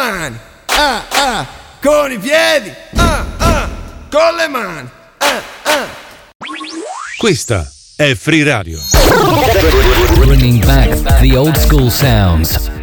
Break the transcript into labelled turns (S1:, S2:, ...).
S1: mani, con i piedi, con le mani,
S2: Questa è Free Radio.
S3: Bringing back the old school sounds.